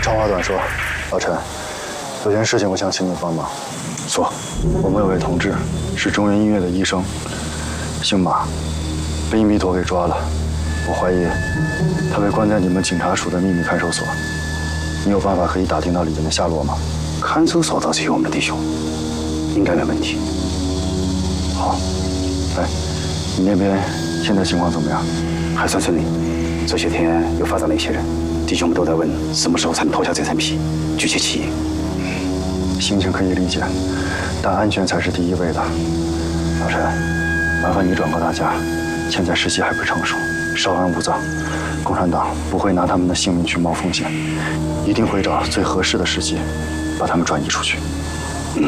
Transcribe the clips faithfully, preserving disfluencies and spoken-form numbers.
长话短说，老陈，有件事情我想请你帮忙。 说， 我们有位同志是中原医院的医生，姓马，被一弥陀给抓了。我怀疑他被关在你们警察署的秘密看守所。你有办法可以打听到里面的下落吗？ 看守所倒是有我们的弟兄，应该没问题。 好，哎，你那边现在情况怎么样？ 还算顺利。这些天又发展了一些人，弟兄们都在问什么时候才能脱下这层皮，举起旗。 心情可以理解，但安全才是第一位的。老陈，麻烦你转告大家，现在时机还不成熟，稍安勿躁。共产党不会拿他们的性命去冒风险，一定会找最合适的时机把他们转移出去。嗯。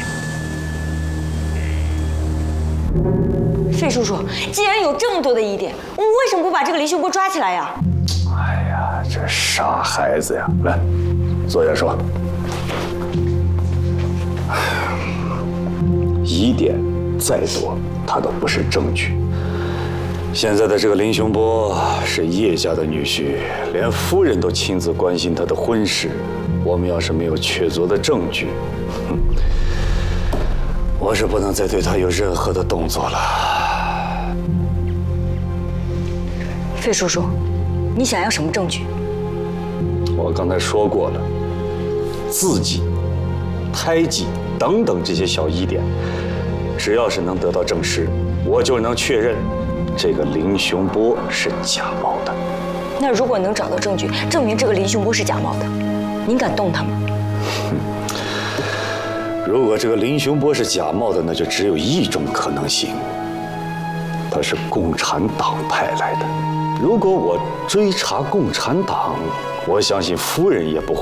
费叔叔，既然有这么多的疑点，我们为什么不把这个林秀波抓起来呀？ 哎呀，这傻孩子呀！来，坐下说。疑点再多，它都不是证据。现在的这个林雄波是叶家的女婿，连夫人都亲自关心他的婚事。我们要是没有确凿的证据，哼，我是不能再对他有任何的动作了。 费叔叔，你想要什么证据？ 我刚才说过了，字迹、胎记等等这些小疑点，只要是能得到证实，我就能确认这个林雄波是假冒的。 那如果能找到证据证明这个林雄波是假冒的，您敢动他吗？ 如果这个林雄波是假冒的，那就只有一种可能性，他是共产党派来的。如果我追查共产党，我相信夫人也不会